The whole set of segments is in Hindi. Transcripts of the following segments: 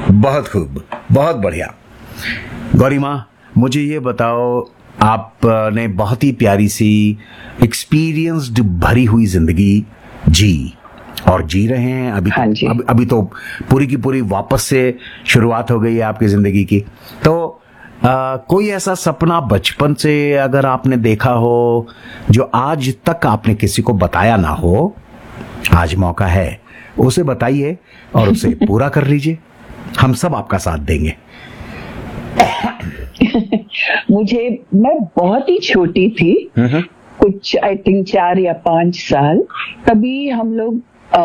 बहुत खूब, बहुत बढ़िया। गौरीमा, मुझे ये बताओ, आपने बहुत ही प्यारी सी एक्सपीरियंस्ड भरी हुई जिंदगी जी और जी रहे हैं अभी। हाँ जी। अभी तो पूरी की पूरी वापस से शुरुआत हो गई है आपकी जिंदगी की। तो कोई ऐसा सपना बचपन से अगर आपने देखा हो जो आज तक आपने किसी को बताया ना हो, आज मौका है, उसे बताइए और उसे पूरा कर लीजिए। हम सब आपका साथ देंगे। मैं बहुत ही छोटी थी, कुछ आई थिंक 4 या 5 साल, तभी हम लोग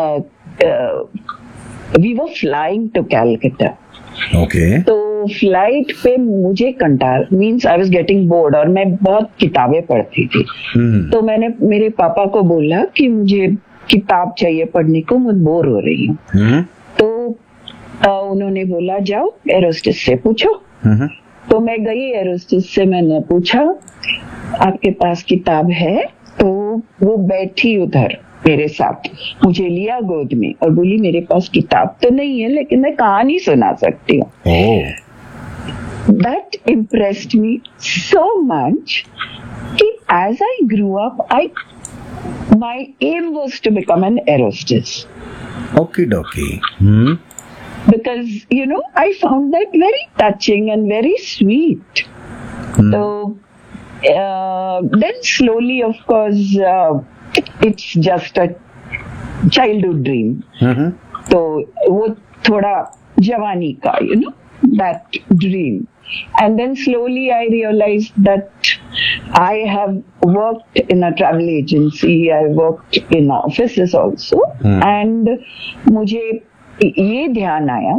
we were flying to Calcutta. Okay. तो फ्लाइट पे मुझे means I was getting bored, और मैं बहुत किताबें पढ़ती थी। तो मैंने मेरे पापा को बोला कि मुझे किताब चाहिए पढ़ने को, मैं बोर हो रही हूँ। तो उन्होंने बोला जाओ एरोस्टिस से पूछो। तो मैं गई एरोस्टिस से, मैंने पूछा आपके पास किताब है? तो वो बैठी उधर मेरे साथ, मुझे लिया गोद में और बोली मेरे पास किताब तो नहीं है, लेकिन मैं कहानी सुना सकती हूँ। That impressed me so much कि as I grew up, my aim was to become an aerostess. Okay, dokie. Because, I found that very touching and very sweet. So, then slowly, of course, it's just a childhood dream. तो वो थोड़ा जवानी का, that dream. And then slowly I realized that I have worked in a travel agency, I worked in offices also, and मुझे ये ध्यान आया